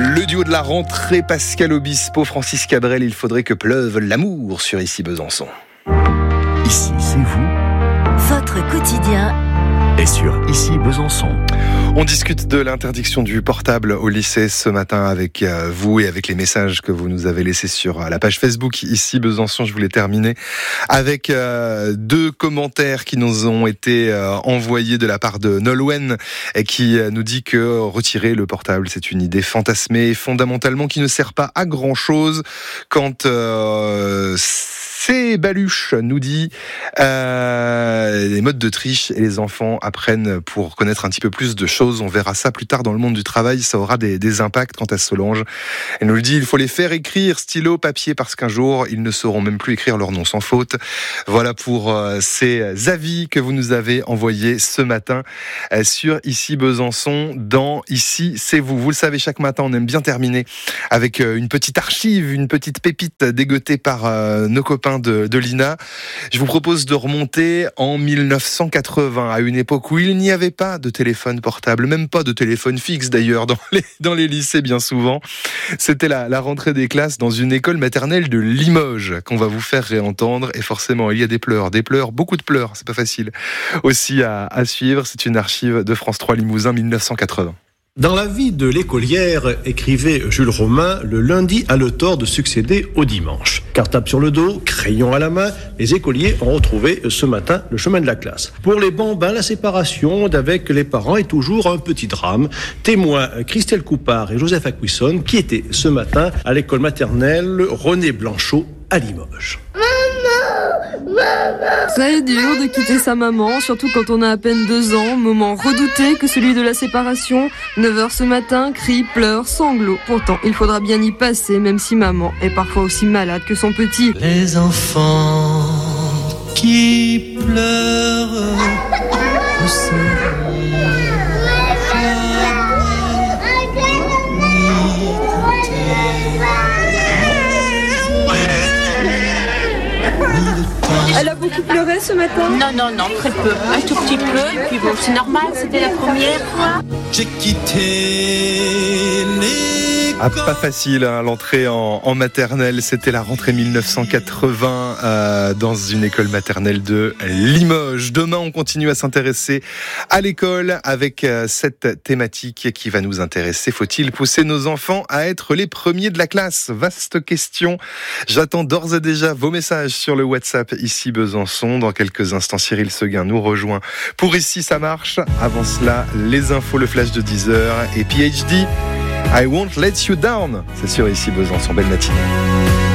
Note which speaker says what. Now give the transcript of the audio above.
Speaker 1: Le duo de la rentrée, Pascal Obispo, Francis Cabrel, il faudrait que pleuve l'amour sur Ici Besançon.
Speaker 2: Ici, c'est vous.
Speaker 3: Votre quotidien
Speaker 2: Et sur Ici Besançon.
Speaker 1: On discute de l'interdiction du portable au lycée ce matin avec vous et avec les messages que vous nous avez laissés sur la page Facebook Ici Besançon. Je voulais terminer avec deux commentaires qui nous ont été envoyés de la part de Nolwenn et qui nous dit que retirer le portable, c'est une idée fantasmée et fondamentalement qui ne sert pas à grand chose quand c'est Baluche nous dit les modes de triche et les enfants apprennent pour connaître un petit peu plus de choses. On verra ça plus tard dans le monde du travail. Ça aura des impacts quant à Solange. Elle nous le dit, il faut les faire écrire stylo, papier, parce qu'un jour, ils ne sauront même plus écrire leur nom sans faute. Voilà pour ces avis que vous nous avez envoyés ce matin sur Ici Besançon dans Ici c'est vous. Vous le savez, chaque matin, on aime bien terminer avec une petite archive, une petite pépite dégotée par nos copains de l'INA. Je vous propose de remonter en 1980, à une époque où il n'y avait pas de téléphone portable, même pas de téléphone fixe d'ailleurs, dans les lycées bien souvent. C'était la rentrée des classes dans une école maternelle de Limoges qu'on va vous faire réentendre, et forcément il y a des pleurs, beaucoup de pleurs, c'est pas facile aussi à suivre. C'est une archive de France 3 Limousin 1980.
Speaker 4: Dans la vie de l'écolière, écrivait Jules Romain, le lundi a le tort de succéder au dimanche. Cartable sur le dos, crayon à la main, les écoliers ont retrouvé ce matin le chemin de la classe. Pour les bambins, la séparation d'avec les parents est toujours un petit drame. Témoins Christelle Coupard et Joseph Acquisson qui étaient ce matin à l'école maternelle René Blanchot à Limoges.
Speaker 5: Très dur de quitter sa maman, surtout quand on a à peine 2 ans, moment redouté que celui de la séparation. 9h ce matin, cris, pleurs, sanglots. Pourtant, il faudra bien y passer, même si maman est parfois aussi malade que son petit.
Speaker 6: Les enfants qui pleurent ne seront
Speaker 5: Elle a beaucoup pleuré ce matin ?
Speaker 7: Non, très peu. Un tout petit peu, et puis bon, c'est normal, c'était la première fois.
Speaker 6: J'ai quitté l'école.
Speaker 1: Pas facile, hein, l'entrée en maternelle. C'était la rentrée 1980 dans une école maternelle de Limoges. Demain, on continue à s'intéresser à l'école avec cette thématique qui va nous intéresser. Faut-il pousser nos enfants à être les premiers de la classe ? Vaste question. J'attends d'ores et déjà vos messages sur le WhatsApp Ici Besançon. Dans quelques instants, Cyril Seguin nous rejoint pour Ici ça marche. Avant cela, les infos, le flash de 10h et PhD. I won't let you down. C'est sûr, Ici Besançon. Belle matinée.